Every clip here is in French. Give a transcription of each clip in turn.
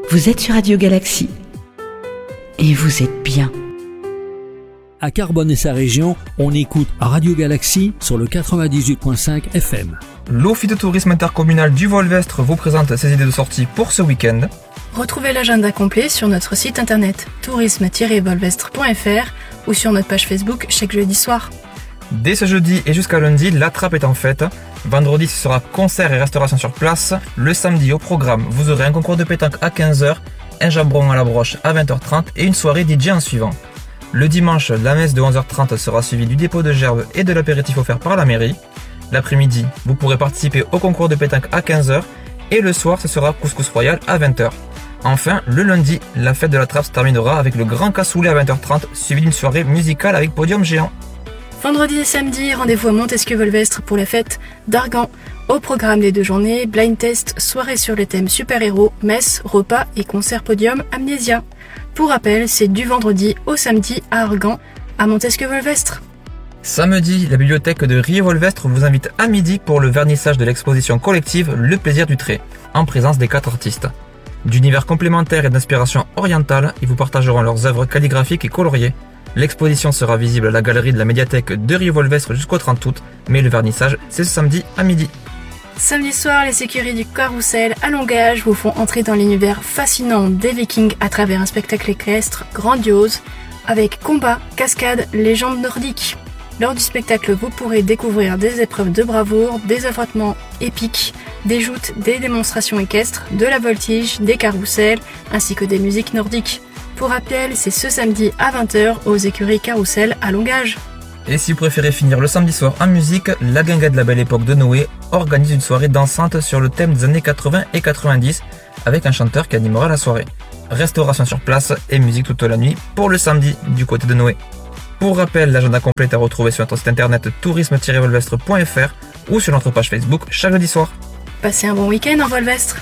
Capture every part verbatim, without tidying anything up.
Vous êtes sur Radio Galaxie et vous êtes bien. À Carbone et sa région, on écoute Radio Galaxie sur le quatre-vingt-dix-huit virgule cinq F M. L'Office de tourisme intercommunal du Volvestre vous présente ses idées de sortie pour ce week-end. Retrouvez l'agenda complet sur notre site internet tourisme tiret volvestre point f r ou sur notre page Facebook chaque jeudi soir. Dès ce jeudi et jusqu'à lundi, la trappe est en fête. Vendredi, ce sera concert et restauration sur place. Le samedi, au programme, vous aurez un concours de pétanque à quinze heures, un jabron à la broche à vingt heures trente et une soirée D J en suivant. Le dimanche, la messe de onze heures trente sera suivie du dépôt de gerbes et de l'apéritif offert par la mairie. L'après-midi, vous pourrez participer au concours de pétanque à quinze heures et le soir, ce sera couscous royal à vingt heures. Enfin, le lundi, la fête de la trappe se terminera avec le grand cassoulet à vingt heures trente, suivi d'une soirée musicale avec podium géant. Vendredi et samedi, rendez-vous à Montesquieu-Volvestre pour la fête d'Argan. Au programme des deux journées, blind test, soirée sur le thème super-héros, messe, repas et concert podium Amnésia. Pour rappel, c'est du vendredi au samedi à Argan, à Montesquieu-Volvestre. Samedi, la bibliothèque de Rieux-Volvestre vous invite à midi pour le vernissage de l'exposition collective Le plaisir du trait, en présence des quatre artistes. D'univers complémentaires et d'inspiration orientale, ils vous partageront leurs œuvres calligraphiques et coloriées. L'exposition sera visible à la galerie de la médiathèque de Rieux-Volvestre jusqu'au trente août, mais le vernissage, c'est ce samedi à midi. Samedi soir, les sécurités du Carrousel à Longage vous font entrer dans l'univers fascinant des Vikings à travers un spectacle équestre grandiose avec combats, cascades, légendes nordiques. Lors du spectacle, vous pourrez découvrir des épreuves de bravoure, des affrontements épiques, des joutes, des démonstrations équestres, de la voltige, des carrousels, ainsi que des musiques nordiques. Pour rappel, c'est ce samedi à vingt heures aux écuries Carrousel à Longage. Et si vous préférez finir le samedi soir en musique, la Guinguette de la Belle Époque de Noé organise une soirée dansante sur le thème des années quatre-vingts et quatre-vingt-dix avec un chanteur qui animera la soirée. Restauration sur place et musique toute la nuit pour le samedi du côté de Noé. Pour rappel, l'agenda complet est à retrouver sur notre site internet tourisme tiret volvestre point f r ou sur notre page Facebook chaque jeudi soir. Passez un bon week-end en Volvestre.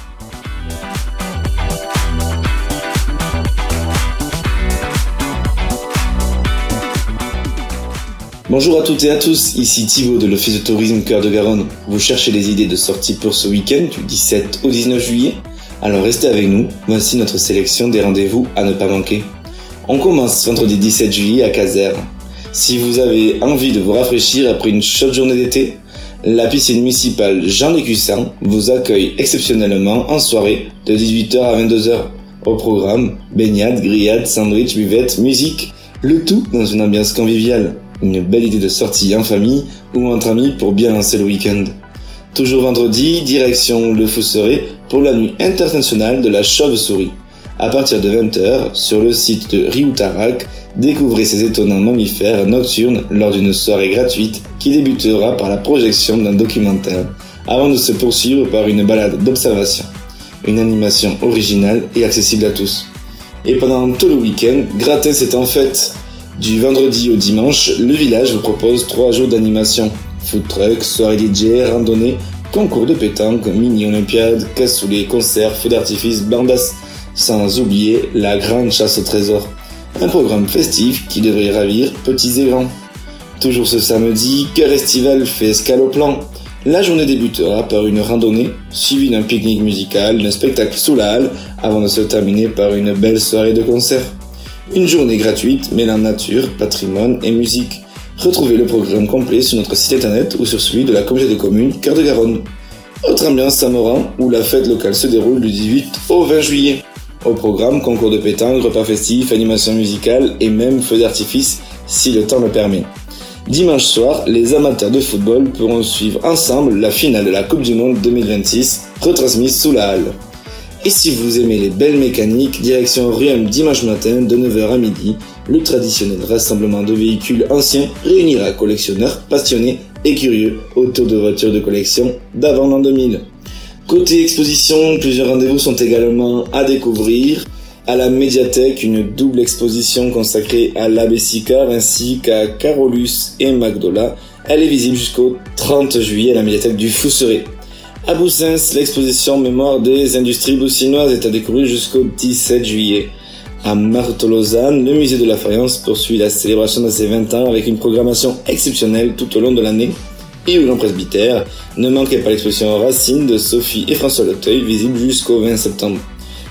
Bonjour à toutes et à tous, ici Thibaut de l'Office de tourisme Cœur de Garonne. Vous cherchez les idées de sortie pour ce week-end du dix-sept au dix-neuf juillet? Alors restez avec nous, voici notre sélection des rendez-vous à ne pas manquer. On commence vendredi dix-sept juillet à Casères. Si vous avez envie de vous rafraîchir après une chaude journée d'été, la piscine municipale Jean Lécussin vous accueille exceptionnellement en soirée de dix-huit heures à vingt-deux heures. Au programme, baignade, grillade, sandwich, buvette, musique, le tout dans une ambiance conviviale. Une belle idée de sortie en famille ou entre amis pour bien lancer le week-end. Toujours vendredi, direction Le Fousseret pour la nuit internationale de la chauve-souris. À partir de vingt heures, sur le site de Rioutarac, découvrez ces étonnants mammifères nocturnes lors d'une soirée gratuite qui débutera par la projection d'un documentaire, avant de se poursuivre par une balade d'observation. Une animation originale et accessible à tous. Et pendant tout le week-end, gratin c'est en fête. Du vendredi au dimanche, le village vous propose trois jours d'animation. Food truck, soirée D J, randonnée, concours de pétanque, mini-olympiade, cassoulet, concerts, feux d'artifice, bandas, sans oublier la grande chasse au trésor. Un programme festif qui devrait ravir petits et grands. Toujours ce samedi, Cœur Estival fait escale au plan. La journée débutera par une randonnée, suivie d'un pique-nique musical, d'un spectacle sous la halle, avant de se terminer par une belle soirée de concert. Une journée gratuite mêlant nature, patrimoine et musique. Retrouvez le programme complet sur notre site internet ou sur celui de la communauté de communes Cœur de Garonne. Autre ambiance à Moran, où la fête locale se déroule du dix-huit au vingt juillet. Au programme, concours de pétanque, repas festifs, animation musicale et même feux d'artifice si le temps le permet. Dimanche soir, les amateurs de football pourront suivre ensemble la finale de la Coupe du Monde deux mille vingt-six, retransmise sous la halle. Et si vous aimez les belles mécaniques, direction Riom dimanche matin de neuf heures à midi, le traditionnel rassemblement de véhicules anciens réunira collectionneurs passionnés et curieux autour de voitures de collection d'avant l'an deux mille. Côté exposition, plusieurs rendez-vous sont également à découvrir. À la médiathèque, une double exposition consacrée à l'abbé Sicard ainsi qu'à Carolus et Magdola. Elle est visible jusqu'au trente juillet à la médiathèque du Fousseret. À Boussens, l'exposition Mémoire des industries boussinoises est à découvrir jusqu'au dix-sept juillet. À Marthe-Lausanne, le musée de la faïence poursuit la célébration de ses vingt ans avec une programmation exceptionnelle tout au long de l'année. Et au Grand Presbytère, ne manquez pas l'exposition Racines de Sophie et François Leteuil, visible jusqu'au vingt septembre.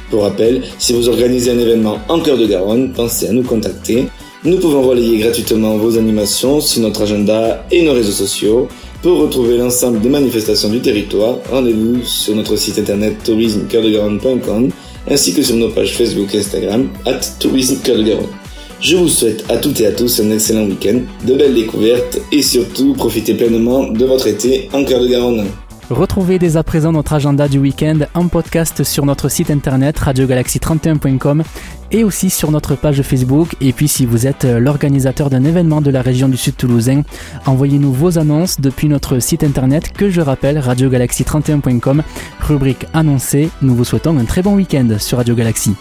Pour rappel, si vous organisez un événement en Cœur de Garonne, pensez à nous contacter. Nous pouvons relayer gratuitement vos animations sur notre agenda et nos réseaux sociaux. Pour retrouver l'ensemble des manifestations du territoire, rendez-vous sur notre site internet tourisme cœur de garonne point com ainsi que sur nos pages Facebook et Instagram arobase tourisme cœur de garonne. Je vous souhaite à toutes et à tous un excellent week-end, de belles découvertes et surtout profitez pleinement de votre été en Cœur de Garonne. Retrouvez dès à présent notre agenda du week-end en podcast sur notre site internet radio galaxie trente et un point com et aussi sur notre page Facebook. Et puis si vous êtes l'organisateur d'un événement de la région du Sud Toulousain, envoyez-nous vos annonces depuis notre site internet que je rappelle radio galaxie trente et un point com, rubrique annoncée. Nous vous souhaitons un très bon week-end sur Radio Galaxie.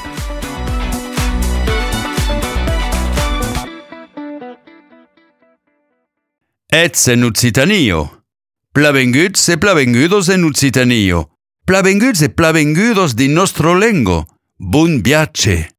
Ets en Occitanio. Plavenguts e plavengudos en Occitanio. Plavenguts e plavengudos di nostro lengo. Bun viace.